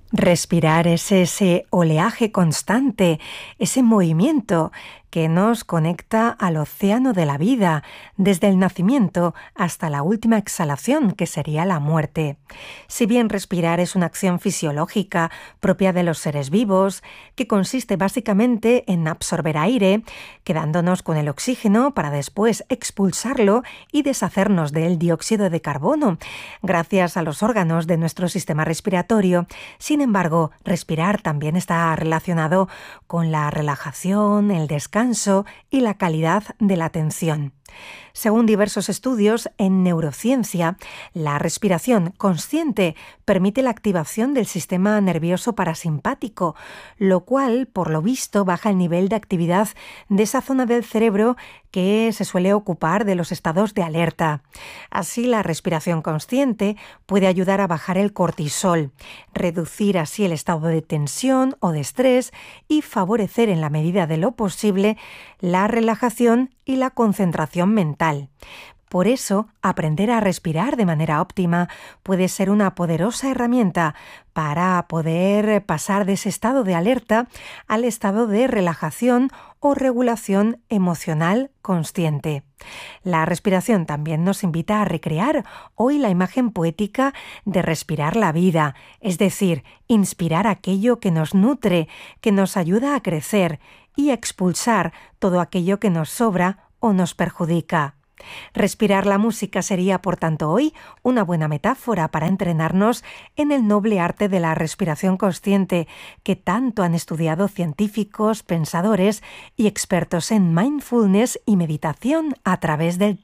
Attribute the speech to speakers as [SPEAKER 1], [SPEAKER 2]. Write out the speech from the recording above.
[SPEAKER 1] Respirar es ese oleaje constante, ese movimiento que nos conecta al océano de la vida, desde el nacimiento hasta la última exhalación, que sería la muerte. Si bien respirar es una acción fisiológica propia de los seres vivos, que consiste básicamente en absorber aire, quedándonos con el oxígeno para después expulsarlo y deshacernos del dióxido de carbono, gracias a los órganos de nuestro sistema respiratorio. Sin embargo, respirar también está relacionado con la relajación, el descanso y la calidad de la atención. Según diversos estudios en neurociencia, la respiración consciente permite la activación del sistema nervioso parasimpático, lo cual, por lo visto, baja el nivel de actividad de esa zona del cerebro que se suele ocupar de los estados de alerta. Así, la respiración consciente puede ayudar a bajar el cortisol, reducir así el estado de tensión o de estrés y favorecer en la medida de lo posible la relajación y la concentración mental. Por eso, aprender a respirar de manera óptima puede ser una poderosa herramienta para poder pasar de ese estado de alerta al estado de relajación o regulación emocional consciente. La respiración también nos invita a recrear hoy la imagen poética de respirar la vida, es decir, inspirar aquello que nos nutre, que nos ayuda a crecer, y expulsar todo aquello que nos sobra o nos perjudica. Respirar la música sería, por tanto, hoy una buena metáfora para entrenarnos en el noble arte de la respiración consciente que tanto han estudiado científicos, pensadores y expertos en mindfulness y meditación a través del tiempo.